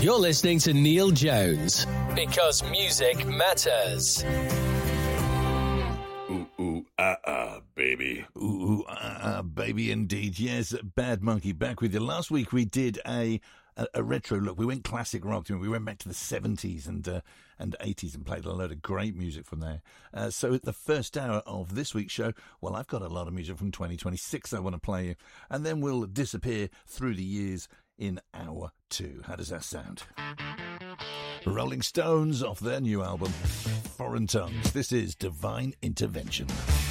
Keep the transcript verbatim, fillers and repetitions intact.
You're listening to Neil Jones, because music matters. Ooh, ooh, ah, ah, baby. Ooh, ooh, ah, ah, baby, indeed. Yes, Bad Monkey back with you. Last week we did a a, a retro look. We went classic rock. We went back to the seventies and uh, and eighties and played a load of great music from there. Uh, so at the first hour of this week's show, well, I've got a lot of music from twenty twenty-six I want to play you. And then we'll disappear through the years in hour two. How does that sound? Rolling Stones off their new album, Foreign Tongues. This is Divine Intervention.